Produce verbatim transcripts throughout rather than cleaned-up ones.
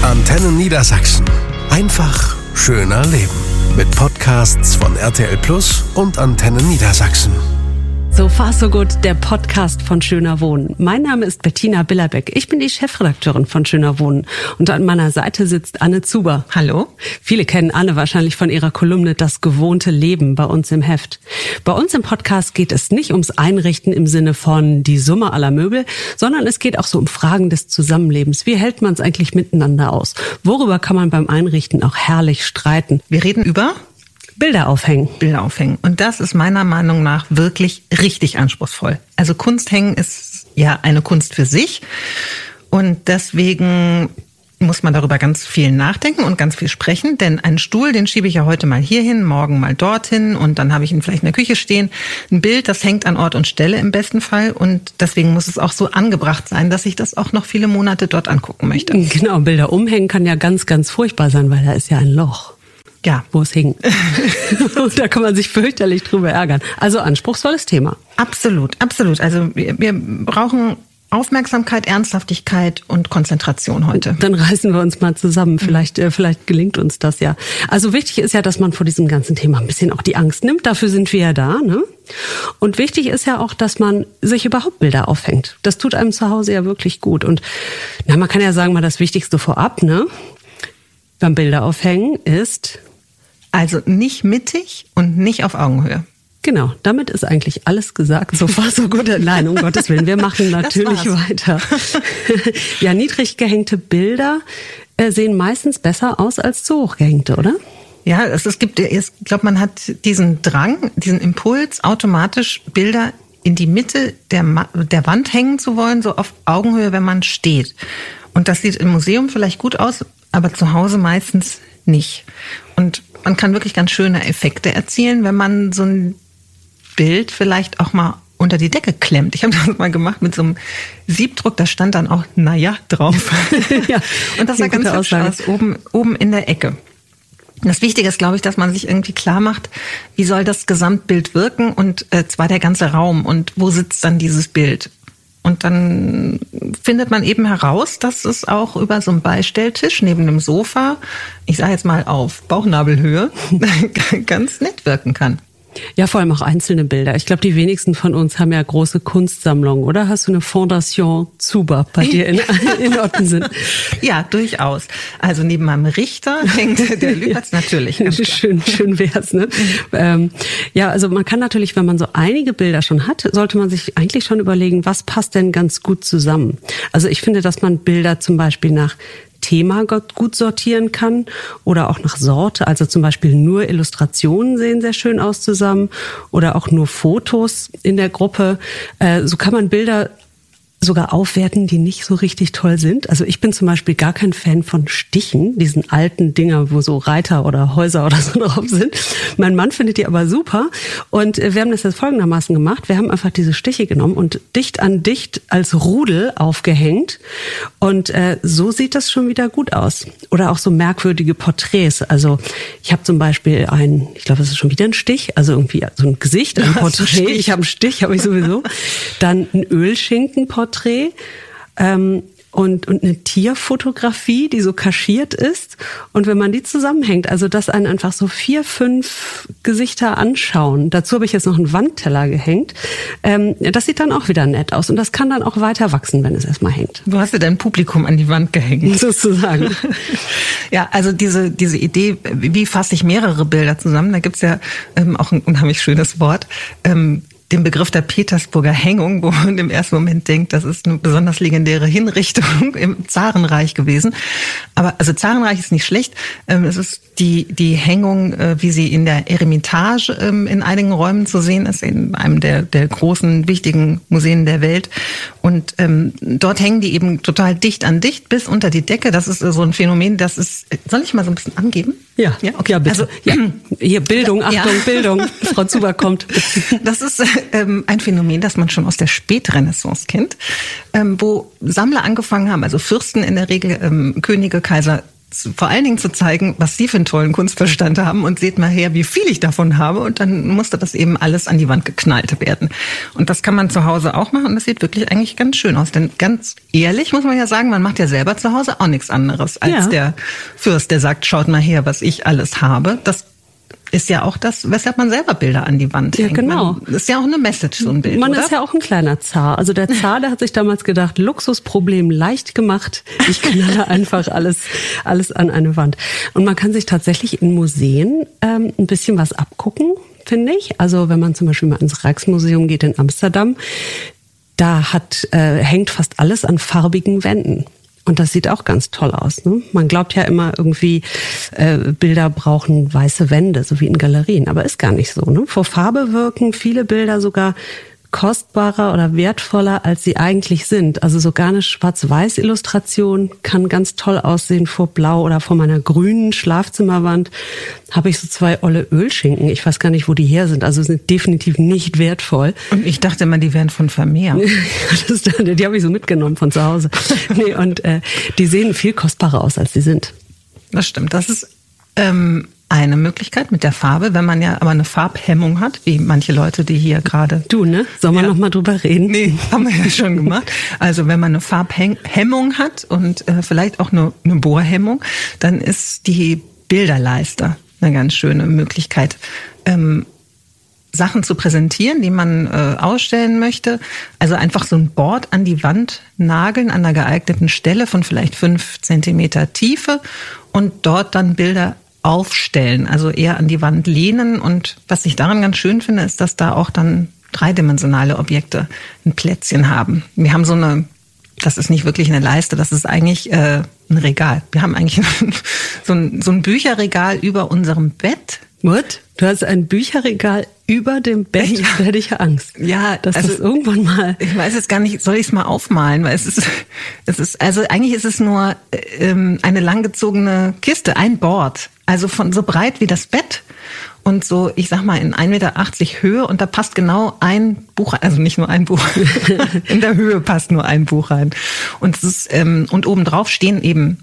Antenne Niedersachsen. Einfach schöner leben. Mit Podcasts von R T L Plus und Antenne Niedersachsen. So far so gut, der Podcast von Schöner Wohnen. Mein Name ist Bettina Billerbeck. Ich bin die Chefredakteurin von Schöner Wohnen. Und an meiner Seite sitzt Anne Zuber. Hallo. Viele kennen Anne wahrscheinlich von ihrer Kolumne Das gewohnte Leben bei uns im Heft. Bei uns im Podcast geht es nicht ums Einrichten im Sinne von die Summe aller Möbel, sondern es geht auch so um Fragen des Zusammenlebens. Wie hält man es eigentlich miteinander aus? Worüber kann man beim Einrichten auch herrlich streiten? Wir reden über Bilder aufhängen. Bilder aufhängen. Und das ist meiner Meinung nach wirklich richtig anspruchsvoll. Also Kunst hängen ist ja eine Kunst für sich. Und deswegen muss man darüber ganz viel nachdenken und ganz viel sprechen. Denn einen Stuhl, den schiebe ich ja heute mal hier hin, morgen mal dorthin. Und dann habe ich ihn vielleicht in der Küche stehen. Ein Bild, das hängt an Ort und Stelle im besten Fall. Und deswegen muss es auch so angebracht sein, dass ich das auch noch viele Monate dort angucken möchte. Genau, Bilder umhängen kann ja ganz, ganz furchtbar sein, weil da ist ja ein Loch. Ja, wo es hing. Und da kann man sich fürchterlich drüber ärgern. Also anspruchsvolles Thema. Absolut, absolut. Also wir, wir brauchen Aufmerksamkeit, Ernsthaftigkeit und Konzentration heute. Dann reißen wir uns mal zusammen. Vielleicht, äh, vielleicht gelingt uns das ja. Also wichtig ist ja, dass man vor diesem ganzen Thema ein bisschen auch die Angst nimmt. Dafür sind wir ja da, ne? Und wichtig ist ja auch, dass man sich überhaupt Bilder aufhängt. Das tut einem zu Hause ja wirklich gut. Und na, man kann ja sagen, mal das Wichtigste vorab, ne? Beim Bilder aufhängen ist... Also nicht mittig und nicht auf Augenhöhe. Genau, damit ist eigentlich alles gesagt. So far so gut. Nein, um Gottes Willen, wir machen natürlich weiter. Ja, niedrig gehängte Bilder äh, sehen meistens besser aus als zu hoch gehängte, oder? Ja, es, es gibt, ich glaube, man hat diesen Drang, diesen Impuls, automatisch Bilder in die Mitte der, der Wand hängen zu wollen, so auf Augenhöhe, wenn man steht. Und das sieht im Museum vielleicht gut aus, aber zu Hause meistens nicht. Und man kann wirklich ganz schöne Effekte erzielen, wenn man so ein Bild vielleicht auch mal unter die Decke klemmt. Ich habe das mal gemacht mit so einem Siebdruck, da stand dann auch "Naja" drauf. Ja, und das sah ganz hübsch aus, oben, oben in der Ecke. Das Wichtige ist, glaube ich, dass man sich irgendwie klar macht, wie soll das Gesamtbild wirken und äh, zwar der ganze Raum und wo sitzt dann dieses Bild. Und dann findet man eben heraus, dass es auch über so einen Beistelltisch neben dem Sofa, ich sage jetzt mal auf Bauchnabelhöhe, ganz nett wirken kann. Ja, vor allem auch einzelne Bilder. Ich glaube, die wenigsten von uns haben ja große Kunstsammlungen, oder? Hast du eine Fondation Zuber bei dir in, in Ottensen? Ja, durchaus. Also neben meinem Richter hängt der Lüpertz ja, natürlich. Ganz klar. Schön, schön wär's, ne? ähm, ja, also man kann natürlich, wenn man so einige Bilder schon hat, sollte man sich eigentlich schon überlegen, was passt denn ganz gut zusammen. Also ich finde, dass man Bilder zum Beispiel nach Thema gut sortieren kann oder auch nach Sorte. Also zum Beispiel nur Illustrationen sehen sehr schön aus zusammen oder auch nur Fotos in der Gruppe. Äh, so kann man Bilder sogar aufwerten, die nicht so richtig toll sind. Also ich bin zum Beispiel gar kein Fan von Stichen, diesen alten Dinger, wo so Reiter oder Häuser oder so drauf sind. Mein Mann findet die aber super und wir haben das jetzt folgendermaßen gemacht. Wir haben einfach diese Stiche genommen und dicht an dicht als Rudel aufgehängt und äh, so sieht das schon wieder gut aus. Oder auch so merkwürdige Porträts. Also ich habe zum Beispiel ein, ich glaube, das ist schon wieder ein Stich, also irgendwie so ein Gesicht, ein Porträt. Ich habe einen Stich, habe ich sowieso. Dann ein Ölschinkenporträt. Ähm, und, und eine Tierfotografie, die so kaschiert ist. Und wenn man die zusammenhängt, also dass einen einfach so vier, fünf Gesichter anschauen. Dazu habe ich jetzt noch einen Wandteller gehängt. Ähm, das sieht dann auch wieder nett aus. Und das kann dann auch weiter wachsen, wenn es erstmal hängt. Du hast ja dein Publikum an die Wand gehängt. Sozusagen. Ja, also diese, diese Idee, wie fasse ich mehrere Bilder zusammen, da gibt's ja ähm, auch ein unheimlich schönes Wort, ähm, den Begriff der Petersburger Hängung, wo man im ersten Moment denkt, das ist eine besonders legendäre Hinrichtung im Zarenreich gewesen. Aber also Zarenreich ist nicht schlecht. Es ist die die Hängung, wie sie in der Eremitage in einigen Räumen zu sehen ist, in einem der der großen wichtigen Museen der Welt. Und ähm, dort hängen die eben total dicht an dicht bis unter die Decke. Das ist so ein Phänomen, das ist. Soll ich mal so ein bisschen angeben? Ja, ja, okay, ja, bitte. Also, ja. Hier Bildung, Achtung, ja. Bildung. Frau Zuber kommt. Das ist ähm, ein Phänomen, das man schon aus der Spätrenaissance kennt, ähm, wo Sammler angefangen haben, also Fürsten in der Regel, ähm, Könige, Kaiser, vor allen Dingen zu zeigen, was Sie für einen tollen Kunstverstand haben und seht mal her, wie viel ich davon habe und dann musste das eben alles an die Wand geknallt werden. Und das kann man zu Hause auch machen und das sieht wirklich eigentlich ganz schön aus. Denn ganz ehrlich muss man ja sagen, man macht ja selber zu Hause auch nichts anderes als ja. der Fürst, der sagt, schaut mal her, was ich alles habe. Das ist ja auch das, weshalb man selber Bilder an die Wand hängt. Ja, genau. Man, ist ja auch eine Message, so ein Bild, Man oder? ist ja auch ein kleiner Zar. Also der Zar, der hat sich damals gedacht, Luxusproblem leicht gemacht. Ich knalle einfach alles, alles an eine Wand. Und man kann sich tatsächlich in Museen ähm, ein bisschen was abgucken, finde ich. Also wenn man zum Beispiel mal ins Rijksmuseum geht in Amsterdam, da hat, äh, hängt fast alles an farbigen Wänden. Und das sieht auch ganz toll aus. Ne? Man glaubt ja immer irgendwie, äh, Bilder brauchen weiße Wände, so wie in Galerien. Aber ist gar nicht so. Ne? Vor Farbe wirken viele Bilder sogar kostbarer oder wertvoller, als sie eigentlich sind. Also sogar eine Schwarz-Weiß-Illustration kann ganz toll aussehen vor Blau oder vor meiner grünen Schlafzimmerwand habe ich so zwei olle Ölschinken. Ich weiß gar nicht, wo die her sind. Also sind definitiv nicht wertvoll. Und ich dachte immer, die wären von Vermeer. das, die habe ich so mitgenommen von zu Hause. Nee, und äh, die sehen viel kostbarer aus, als sie sind. Das stimmt. Das ist ähm, eine Möglichkeit mit der Farbe, wenn man ja aber eine Farbhemmung hat, wie manche Leute, die hier gerade... Du, ne? Sollen wir ja. noch mal drüber reden? Nee, haben wir ja schon gemacht. Also wenn man eine Farbhemmung hat und äh, vielleicht auch eine, eine Bohrhemmung, dann ist die Bilderleiste eine ganz schöne Möglichkeit, ähm, Sachen zu präsentieren, die man äh, ausstellen möchte. Also einfach so ein Board an die Wand nageln, an einer geeigneten Stelle von vielleicht fünf Zentimeter Tiefe und dort dann Bilder aufstellen, also eher an die Wand lehnen. Und was ich daran ganz schön finde, ist, dass da auch dann dreidimensionale Objekte ein Plätzchen haben. Wir haben so eine, das ist nicht wirklich eine Leiste, das ist eigentlich äh, ein Regal. Wir haben eigentlich so ein, so ein Bücherregal über unserem Bett. What? Du hast ein Bücherregal über dem Bett? Ja. Da hätte ich ja Angst. Ja, dass also das irgendwann mal... Ich weiß jetzt gar nicht, soll ich es mal aufmalen? Weil es ist, es ist, also eigentlich ist es nur ähm, eine langgezogene Kiste, ein Board. Also von so breit wie das Bett und so, ich sag mal, in ein Meter achtzig Höhe und da passt genau ein Buch, also nicht nur ein Buch, in der Höhe passt nur ein Buch rein. Und es ist, ähm, und obendrauf stehen eben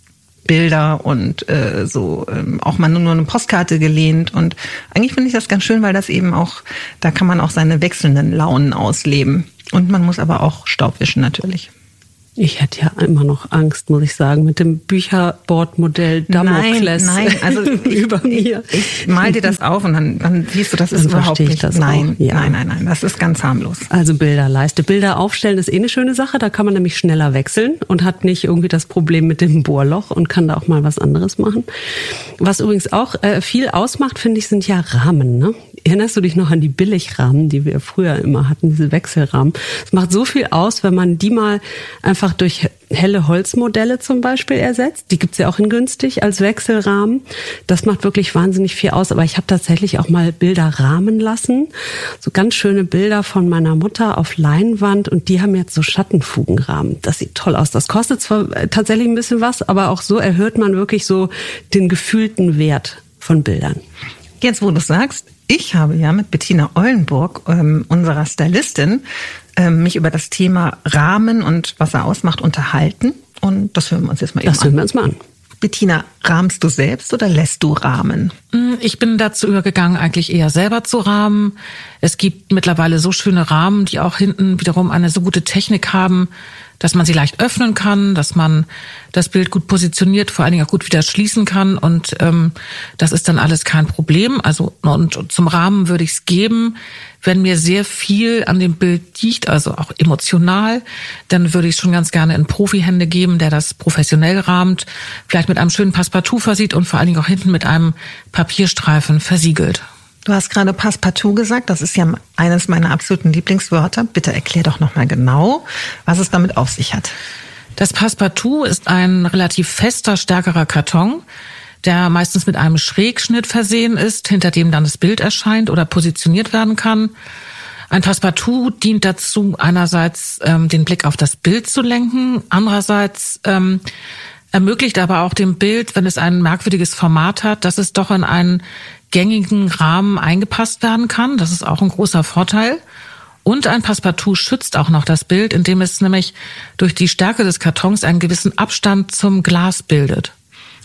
Bilder und äh, so ähm, auch mal nur eine Postkarte gelehnt und eigentlich finde ich das ganz schön, weil das eben auch, da kann man auch seine wechselnden Launen ausleben und man muss aber auch Staub wischen natürlich. Ich hätte ja immer noch Angst, muss ich sagen, mit dem Bücherbordmodell Damokles nein, nein, also ich, über mir. Ich, ich mal dir das auf und dann, dann siehst du, das ist dann überhaupt nicht. Das nein, ja. nein, nein, nein, das ist ganz harmlos. Also Bilderleiste. Bilder aufstellen ist eh eine schöne Sache. Da kann man nämlich schneller wechseln und hat nicht irgendwie das Problem mit dem Bohrloch und kann da auch mal was anderes machen. Was übrigens auch äh, viel ausmacht, finde ich, sind ja Rahmen. Ne? Erinnerst du dich noch an die Billigrahmen, die wir früher immer hatten, diese Wechselrahmen? Es macht so viel aus, wenn man die mal einfach durch helle Holzmodelle zum Beispiel ersetzt. Die gibt's ja auch in günstig als Wechselrahmen. Das macht wirklich wahnsinnig viel aus. Aber ich habe tatsächlich auch mal Bilder rahmen lassen. So ganz schöne Bilder von meiner Mutter auf Leinwand. Und die haben jetzt so Schattenfugenrahmen. Das sieht toll aus. Das kostet zwar tatsächlich ein bisschen was, aber auch so erhöht man wirklich so den gefühlten Wert von Bildern. Jetzt, wo du sagst, ich habe ja mit Bettina Eulenburg, ähm, unserer Stylistin, ähm, mich über das Thema Rahmen und was er ausmacht unterhalten. Und das hören wir uns jetzt mal eben an. Das hören wir uns mal an. Bettina, rahmst du selbst oder lässt du rahmen? Ich bin dazu übergegangen, eigentlich eher selber zu rahmen. Es gibt mittlerweile so schöne Rahmen, die auch hinten wiederum eine so gute Technik haben, dass man sie leicht öffnen kann, dass man das Bild gut positioniert, vor allen Dingen auch gut wieder schließen kann. Und ähm, das ist dann alles kein Problem. Also und zum Rahmen würde ich es geben. Wenn mir sehr viel an dem Bild liegt, also auch emotional, dann würde ich es schon ganz gerne in Profihände geben, der das professionell rahmt, vielleicht mit einem schönen Passepartout versieht und vor allen Dingen auch hinten mit einem Papierstreifen versiegelt. Du hast gerade Passepartout gesagt, das ist ja eines meiner absoluten Lieblingswörter. Bitte erklär doch nochmal genau, was es damit auf sich hat. Das Passepartout ist ein relativ fester, stärkerer Karton, der meistens mit einem Schrägschnitt versehen ist, hinter dem dann das Bild erscheint oder positioniert werden kann. Ein Passepartout dient dazu, einerseits ähm, den Blick auf das Bild zu lenken, andererseits ähm, ermöglicht aber auch dem Bild, wenn es ein merkwürdiges Format hat, dass es doch in einen gängigen Rahmen eingepasst werden kann. Das ist auch ein großer Vorteil. Und ein Passepartout schützt auch noch das Bild, indem es nämlich durch die Stärke des Kartons einen gewissen Abstand zum Glas bildet.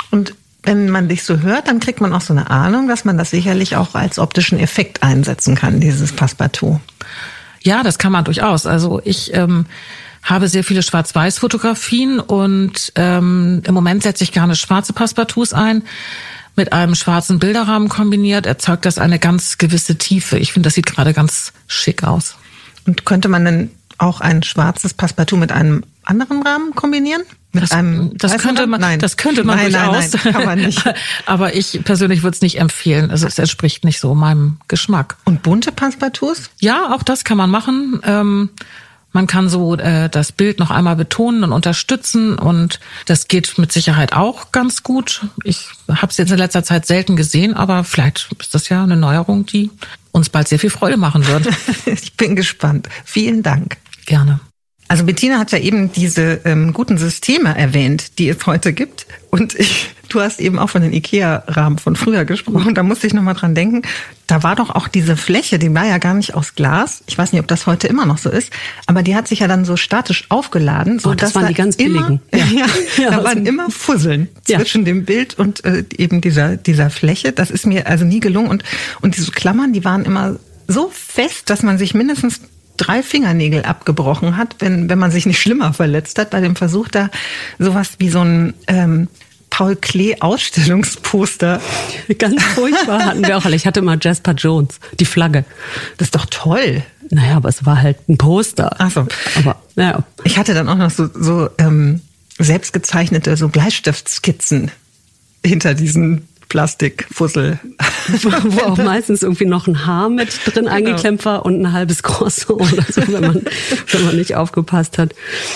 Und wenn man dich so hört, dann kriegt man auch so eine Ahnung, dass man das sicherlich auch als optischen Effekt einsetzen kann, dieses Passepartout. Ja, das kann man durchaus. Also ich ähm, habe sehr viele Schwarz-Weiß-Fotografien und ähm, im Moment setze ich gerne schwarze Passepartouts ein. Mit einem schwarzen Bilderrahmen kombiniert erzeugt das eine ganz gewisse Tiefe. Ich finde, das sieht gerade ganz schick aus. Und könnte man denn auch ein schwarzes Passepartout mit einem anderen Rahmen kombinieren? Mit das, einem das könnte man, nein. das könnte man nein, durchaus. Nein, nein, kann man nicht. Aber ich persönlich würde es nicht empfehlen. Also es entspricht nicht so meinem Geschmack. Und bunte Passepartouts? Ja, auch das kann man machen. Ähm, man kann so äh, das Bild noch einmal betonen und unterstützen und das geht mit Sicherheit auch ganz gut. Ich habe es jetzt in letzter Zeit selten gesehen, aber vielleicht ist das ja eine Neuerung, die uns bald sehr viel Freude machen wird. Ich bin gespannt. Vielen Dank. Gerne. Also Bettina hat ja eben diese ähm, guten Systeme erwähnt, die es heute gibt. Und ich, du hast eben auch von den IKEA-Rahmen von früher gesprochen. Da musste ich nochmal dran denken. Da war doch auch diese Fläche, die war ja gar nicht aus Glas. Ich weiß nicht, ob das heute immer noch so ist. Aber die hat sich ja dann so statisch aufgeladen. So oh, das waren da die ganz immer, billigen. Ja, ja, ja, da waren immer Fusseln zwischen ja. dem Bild und äh, eben dieser, dieser Fläche. Das ist mir also nie gelungen. Und, und diese Klammern, die waren immer so fest, dass man sich mindestens drei Fingernägel abgebrochen hat, wenn wenn man sich nicht schlimmer verletzt hat bei dem Versuch, da sowas wie so ein ähm, Paul Klee Ausstellungsposter. Ganz furchtbar hatten wir auch alle. Ich hatte mal Jasper Jones, die Flagge. Das ist doch toll. Naja, aber es war halt ein Poster. Ach so. Aber naja. Ich hatte dann auch noch so, so ähm, selbstgezeichnete so Bleistiftskizzen hinter diesen Plastikfussel. Wo auch meistens irgendwie noch ein Haar mit drin genau. eingeklemmt war und ein halbes Croissant oder so, wenn man, wenn man nicht aufgepasst hat.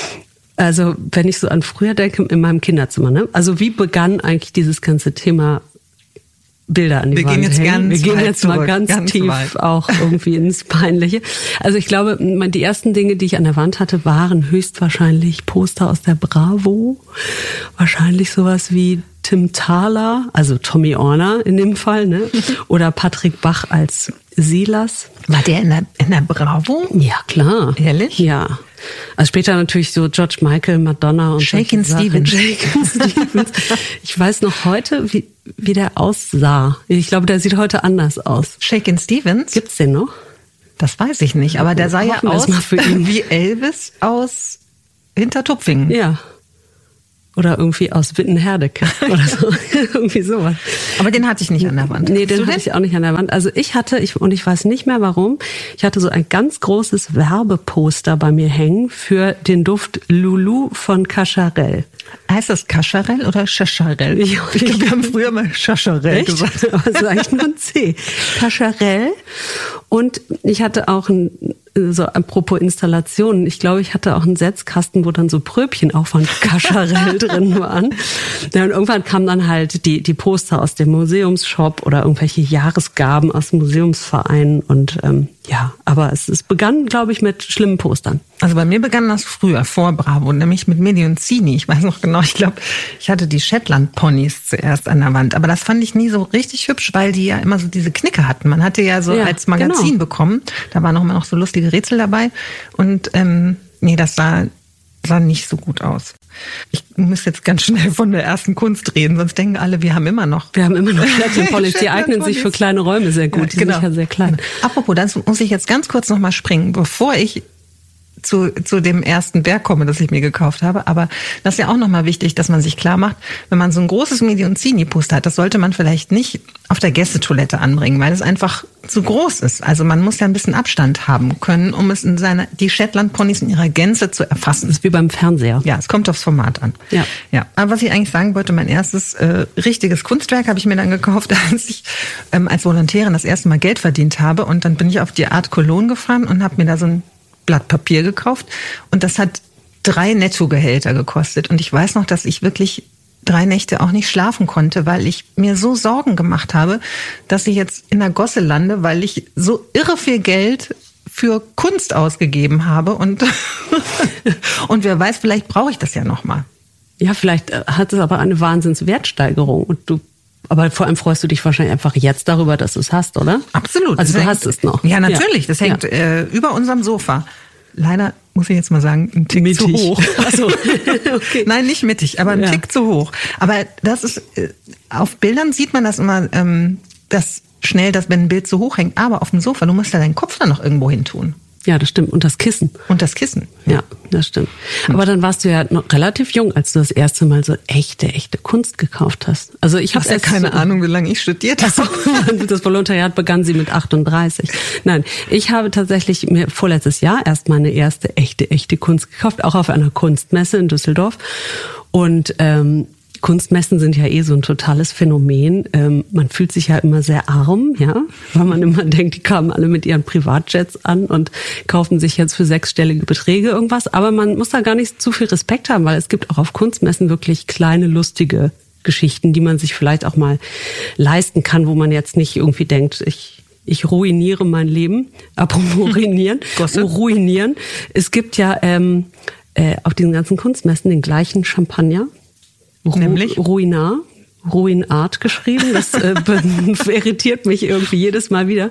Also wenn ich so an früher denke, in meinem Kinderzimmer, ne? Also wie begann eigentlich dieses ganze Thema Bilder an die Wir Wand gehen jetzt hängen? ganz Wir gehen weit jetzt zurück, mal ganz, ganz tief weit. Auch irgendwie ins Peinliche. Also ich glaube, die ersten Dinge, die ich an der Wand hatte, waren höchstwahrscheinlich Poster aus der Bravo. Wahrscheinlich sowas wie Tim Thaler, also Tommy Orner in dem Fall, ne? Oder Patrick Bach als Silas. War der in der, in der Bravo? Ja, klar. Ehrlich? Ja. Also später natürlich so George Michael, Madonna und Shakin' Stevens. Shakin' Stevens. Ich weiß noch heute, wie, wie der aussah. Ich glaube, der sieht heute anders aus. Shakin' Stevens? Gibt's den noch? Das weiß ich nicht, aber der sah ja aus wie Elvis aus Hintertupfingen. Ja. Oder irgendwie aus Wittenherdecke oder so. Irgendwie sowas. Aber den hatte ich nicht an der Wand. Nee, den hatte ich auch nicht an der Wand. Also ich hatte, ich, und ich weiß nicht mehr warum, ich hatte so ein ganz großes Werbeposter bei mir hängen für den Duft Lulu von Cacharel. Heißt das Cacharel oder Chacharel? Ich, ich glaube, wir haben früher mal Chacharel gesagt. Aber es ist eigentlich nur ein C. Cacharel. Und ich hatte auch ein, so apropos Installationen, ich glaube, ich hatte auch einen Setzkasten, wo dann so Pröbchen auch von Cacharel drin waren. Ja, und irgendwann kamen dann halt die, die Poster aus dem Museumsshop oder irgendwelche Jahresgaben aus Museumsvereinen und ähm, ja, aber es, es begann, glaube ich, mit schlimmen Postern. Also bei mir begann das früher, vor Bravo, nämlich mit Medionzini. Ich weiß noch genau, ich glaube, ich hatte die Shetland-Ponys zuerst an der Wand. Aber das fand ich nie so richtig hübsch, weil die ja immer so diese Knicke hatten. Man hatte ja so ja, als Magazin genau. bekommen, da waren auch immer noch so lustige Rätsel dabei. Und ähm, nee, das sah, sah nicht so gut aus. Ich muss jetzt ganz schnell von der ersten Kunst reden, sonst denken alle, wir haben immer noch. Wir haben immer noch Shetland-Ponys. Die eignen sich für kleine Räume sehr gut. Ja, genau. Die sind ja sehr klein. Apropos, dann muss ich jetzt ganz kurz noch mal springen, bevor ich zu, zu dem ersten Werk komme, das ich mir gekauft habe. Aber das ist ja auch nochmal wichtig, dass man sich klar macht, wenn man so ein großes Medionzini-Poster hat, das sollte man vielleicht nicht auf der Gästetoilette anbringen, weil es einfach zu groß ist. Also man muss ja ein bisschen Abstand haben können, um es in seiner, die Shetland-Ponys in ihrer Gänze zu erfassen. Das ist wie beim Fernseher. Ja, es kommt aufs Format an. Ja. Ja. Aber was ich eigentlich sagen wollte, mein erstes äh, richtiges Kunstwerk habe ich mir dann gekauft, als ich ähm, als Volontärin das erste Mal Geld verdient habe. Und dann bin ich auf die Art Cologne gefahren und habe mir da so ein Blatt Papier gekauft. Und das hat drei Nettogehälter gekostet. Und ich weiß noch, dass ich wirklich drei Nächte auch nicht schlafen konnte, weil ich mir so Sorgen gemacht habe, dass ich jetzt in der Gosse lande, weil ich so irre viel Geld für Kunst ausgegeben habe. Und, und wer weiß, vielleicht brauche ich das ja nochmal. Ja, vielleicht hat es aber eine Wahnsinnswertsteigerung. Und du, aber vor allem freust du dich wahrscheinlich einfach jetzt darüber, dass du es hast, oder? Absolut. Also das du hängt, hast es noch. Ja, natürlich. Das hängt ja. äh, über unserem Sofa. Leider muss ich jetzt mal sagen, ein Tick mittig. zu hoch. Also, okay. Nein, nicht mittig, aber ein ja. Tick zu hoch. Aber das ist, auf Bildern sieht man das immer, ähm, dass schnell, dass wenn ein Bild zu hoch hängt, aber auf dem Sofa, du musst ja deinen Kopf da noch irgendwo hin tun. Ja, das stimmt. Und das Kissen. Und das Kissen. Ja, das stimmt. Aber dann warst du ja noch relativ jung, als du das erste Mal so echte, echte Kunst gekauft hast. Also ich habe ja keine so, Ahnung, wie lange ich studiert habe. Das Volontariat begann sie mit achtunddreißig. Nein, ich habe tatsächlich mir vorletztes Jahr erst meine erste echte, echte Kunst gekauft, auch auf einer Kunstmesse in Düsseldorf. Und ähm, Kunstmessen sind ja eh so ein totales Phänomen. Ähm, man fühlt sich ja immer sehr arm, ja, weil man immer denkt, die kamen alle mit ihren Privatjets an und kaufen sich jetzt für sechsstellige Beträge irgendwas. Aber man muss da gar nicht zu viel Respekt haben, weil es gibt auch auf Kunstmessen wirklich kleine, lustige Geschichten, die man sich vielleicht auch mal leisten kann, wo man jetzt nicht irgendwie denkt, ich ich ruiniere mein Leben. Apropos ruinieren, ruinieren. Es gibt ja ähm, äh, auf diesen ganzen Kunstmessen den gleichen Champagner. Ru- Nämlich? Ruinar, Ruinart geschrieben. Das äh, irritiert mich irgendwie jedes Mal wieder.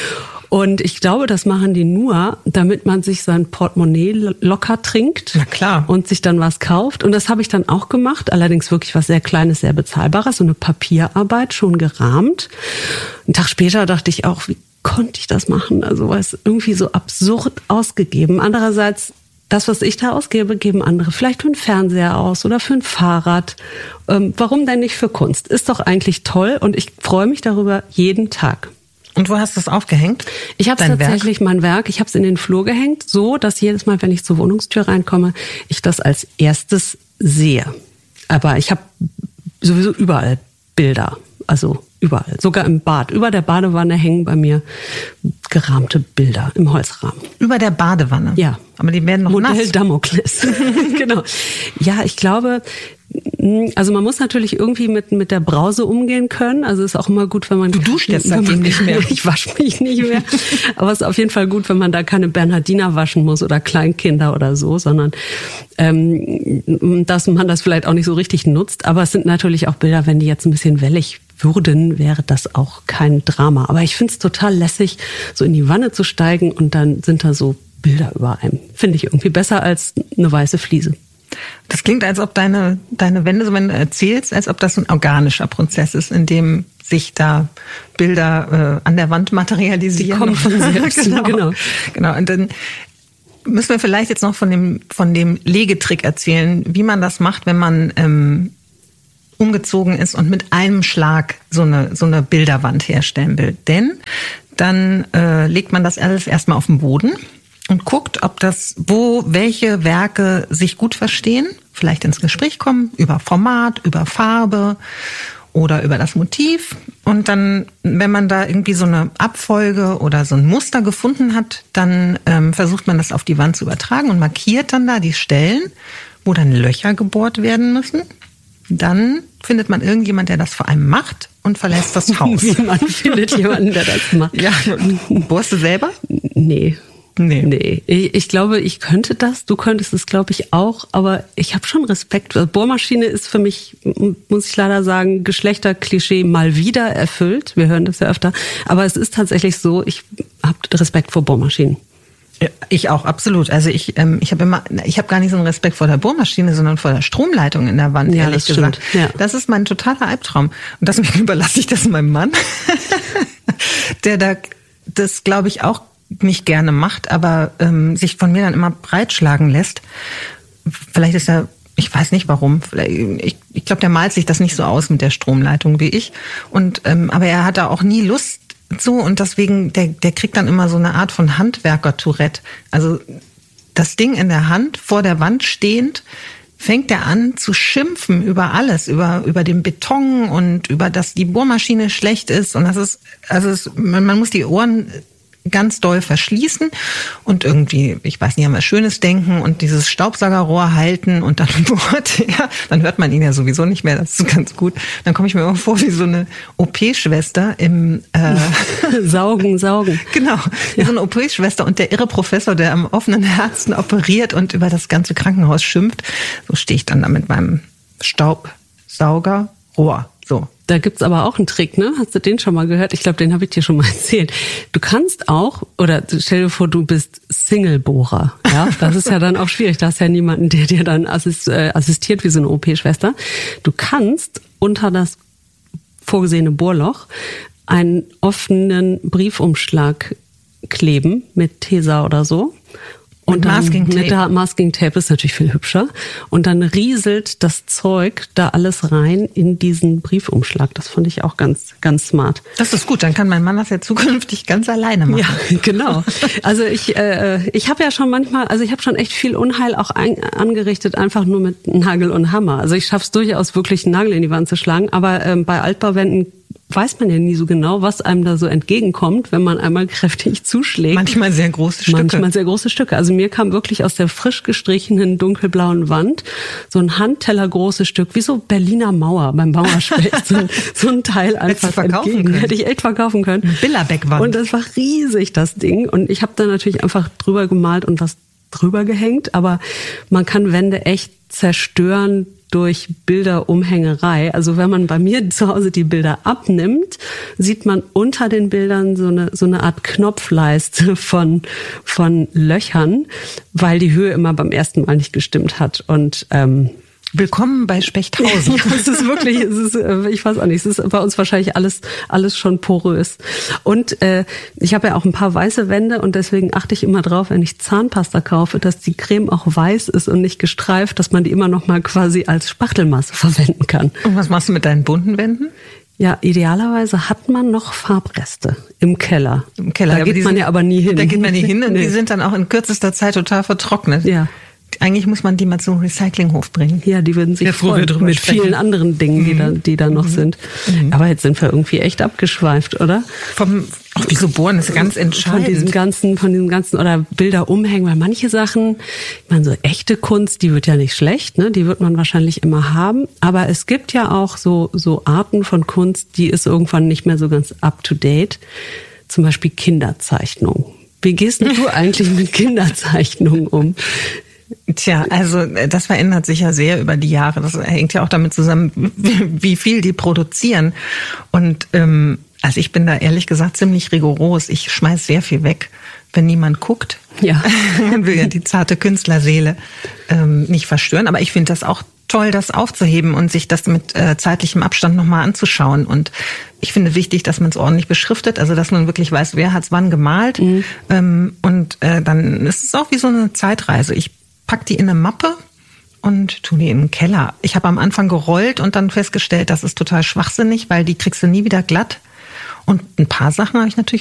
Und ich glaube, das machen die nur, damit man sich sein Portemonnaie locker trinkt. Na klar. Und sich dann was kauft. Und das habe ich dann auch gemacht. Allerdings wirklich was sehr Kleines, sehr Bezahlbares. So eine Papierarbeit, schon gerahmt. Einen Tag später dachte ich auch, wie konnte ich das machen? Also war es irgendwie so absurd ausgegeben. Andererseits, das, was ich da ausgebe, geben andere vielleicht für einen Fernseher aus oder für ein Fahrrad. Ähm, warum denn nicht für Kunst? Ist doch eigentlich toll und ich freue mich darüber jeden Tag. Und wo hast du es aufgehängt? Ich habe tatsächlich Werk? mein Werk, ich habe es in den Flur gehängt, so dass jedes Mal, wenn ich zur Wohnungstür reinkomme, ich das als erstes sehe. Aber ich habe sowieso überall Bilder, also überall, sogar im Bad. Über der Badewanne hängen bei mir gerahmte Bilder im Holzrahmen. Über der Badewanne? Ja. Aber die werden noch Modell nass. Damokles. Genau. Ja, ich glaube, also man muss natürlich irgendwie mit mit der Brause umgehen können. Also ist auch immer gut, wenn man... Du duschst jetzt seitdem nicht mehr. Ich wasche mich nicht mehr. Aber es ist auf jeden Fall gut, wenn man da keine Bernhardiner waschen muss oder Kleinkinder oder so, sondern ähm, dass man das vielleicht auch nicht so richtig nutzt. Aber es sind natürlich auch Bilder, wenn die jetzt ein bisschen wellig würden, wäre das auch kein Drama. Aber ich finde es total lässig, so in die Wanne zu steigen und dann sind da so Bilder über einem. Finde ich irgendwie besser als eine weiße Fliese. Das klingt, als ob deine, deine Wände, so wenn du erzählst, als ob das ein organischer Prozess ist, in dem sich da Bilder äh, an der Wand materialisieren. Die kommen von selbst. genau. genau. Genau. Und dann müssen wir vielleicht jetzt noch von dem, von dem Legetrick erzählen, wie man das macht, wenn man ähm, umgezogen ist und mit einem Schlag so eine, so eine Bilderwand herstellen will. Denn dann äh, legt man das alles erstmal auf den Boden und guckt, ob das, wo welche Werke sich gut verstehen, vielleicht ins Gespräch kommen, über Format, über Farbe oder über das Motiv. Und dann, wenn man da irgendwie so eine Abfolge oder so ein Muster gefunden hat, dann ähm, versucht man das auf die Wand zu übertragen und markiert dann da die Stellen, wo dann Löcher gebohrt werden müssen. Dann findet man irgendjemand, der das vor einem macht und verlässt das Haus. Wie man findet jemanden, der das macht. Ja, bohrst du selber? Nee. Nee. Nee. Ich, ich glaube, ich könnte das, du könntest es, glaube ich, auch, aber ich habe schon Respekt. Bohrmaschine ist für mich, muss ich leider sagen, Geschlechterklischee mal wieder erfüllt. Wir hören das ja öfter. Aber es ist tatsächlich so, ich habe Respekt vor Bohrmaschinen. Ja, ich auch, absolut. Also ich, ähm, ich habe immer, ich habe gar nicht so einen Respekt vor der Bohrmaschine, sondern vor der Stromleitung in der Wand, ja, ehrlich das gesagt. Ja. Das ist mein totaler Albtraum. Und deswegen überlasse ich das meinem Mann, der da das, glaube ich, auch nicht gerne macht, aber ähm, sich von mir dann immer breitschlagen lässt. Vielleicht ist er, ich weiß nicht warum, ich, ich glaube, der malt sich das nicht so aus mit der Stromleitung wie ich. Und ähm, aber er hat da auch nie Lust zu und deswegen, der, der kriegt dann immer so eine Art von Handwerker-Tourette. Also das Ding in der Hand, vor der Wand stehend, fängt er an zu schimpfen über alles, über über den Beton und über, dass die Bohrmaschine schlecht ist. Und das ist, also es, man, man muss die Ohren ganz doll verschließen und irgendwie, ich weiß nicht, an was Schönes denken und dieses Staubsaugerrohr halten und dann bohrt er, dann hört man ihn ja sowieso nicht mehr, das ist ganz gut. Dann komme ich mir immer vor wie so eine O P-Schwester im äh Saugen, saugen. Genau, wie ja. So eine O P-Schwester und der irre Professor, der am offenen Herzen operiert und über das ganze Krankenhaus schimpft. So stehe ich dann da mit meinem Staubsaugerrohr. So, Da gibt's aber auch einen Trick, ne? Hast du den schon mal gehört? Ich glaube, den habe ich dir schon mal erzählt. Du kannst auch, oder stell dir vor, du bist Singlebohrer. Ja, das ist ja dann auch schwierig. Da hast ja niemanden, der dir dann assist, äh, assistiert wie so eine O P-Schwester. Du kannst unter das vorgesehene Bohrloch einen offenen Briefumschlag kleben mit Tesa oder so. Und mit dann Masking Tape. Mit der Masking Tape ist natürlich viel hübscher. Und dann rieselt das Zeug da alles rein in diesen Briefumschlag. Das fand ich auch ganz, ganz smart. Das ist gut, dann kann mein Mann das ja zukünftig ganz alleine machen. Ja, genau. Also ich, äh, ich habe ja schon manchmal, also ich habe schon echt viel Unheil auch ein, angerichtet, einfach nur mit Nagel und Hammer. Also ich schaff's durchaus wirklich, einen Nagel in die Wand zu schlagen. Aber ähm, bei Altbauwänden weiß man ja nie so genau, was einem da so entgegenkommt, wenn man einmal kräftig zuschlägt. Manchmal sehr große Stücke. Manchmal sehr große Stücke. Also mir kam wirklich aus der frisch gestrichenen dunkelblauen Wand so ein Handteller großes Stück, wie so Berliner Mauer beim Bauerspecht. so, so ein Teil einfach entgegen. Können. Hätte ich echt verkaufen können. Eine Billerbeck-Wand. Und das war riesig, das Ding. Und ich habe da natürlich einfach drüber gemalt und was drüber gehängt. Aber man kann Wände echt zerstören durch Bilderumhängerei. Also wenn man bei mir zu Hause die Bilder abnimmt, sieht man unter den Bildern so eine, so eine Art Knopfleiste von, von Löchern, weil die Höhe immer beim ersten Mal nicht gestimmt hat. Und ähm, willkommen bei Spechthausen. Ja, es ist wirklich, es ist, ich weiß auch nicht, es ist bei uns wahrscheinlich alles, alles schon porös. Und äh, ich habe ja auch ein paar weiße Wände und deswegen achte ich immer drauf, wenn ich Zahnpasta kaufe, dass die Creme auch weiß ist und nicht gestreift, dass man die immer noch mal quasi als Spachtelmasse verwenden kann. Und was machst du mit deinen bunten Wänden? Ja, idealerweise hat man noch Farbreste im Keller. Im Keller. Da geht man ja aber nie hin. Da geht man nie hin und nee. Die sind dann auch in kürzester Zeit total vertrocknet. Ja. Eigentlich muss man die mal zum Recyclinghof bringen. Ja, die würden sich ja, freuen mit sprechen. vielen anderen Dingen, die, mhm. da, die da noch mhm. sind. Mhm. Aber jetzt sind wir irgendwie echt abgeschweift, oder? Vom, ach, wieso bohren, das ist ganz entscheidend. Von diesem ganzen, von diesem ganzen, oder Bilder umhängen, weil manche Sachen, ich meine, so echte Kunst, die wird ja nicht schlecht, ne? Die wird man wahrscheinlich immer haben. Aber es gibt ja auch so, so Arten von Kunst, die ist irgendwann nicht mehr so ganz up to date. Zum Beispiel Kinderzeichnung. Wie gehst denn du eigentlich mit Kinderzeichnungen um? Tja, also das verändert sich ja sehr über die Jahre. Das hängt ja auch damit zusammen, wie viel die produzieren. Und ähm, also ich bin da ehrlich gesagt ziemlich rigoros. Ich schmeiß sehr viel weg, wenn niemand guckt. Ja. Man will ja die zarte Künstlerseele ähm, nicht verstören. Aber ich finde das auch toll, das aufzuheben und sich das mit äh, zeitlichem Abstand nochmal anzuschauen. Und ich finde wichtig, dass man es ordentlich beschriftet, also dass man wirklich weiß, wer hat es wann gemalt. Mhm. Ähm, und äh, dann ist es auch wie so eine Zeitreise. Ich pack die in eine Mappe und tu die in den Keller. Ich habe am Anfang gerollt und dann festgestellt, das ist total schwachsinnig, weil die kriegst du nie wieder glatt. Und ein paar Sachen habe ich natürlich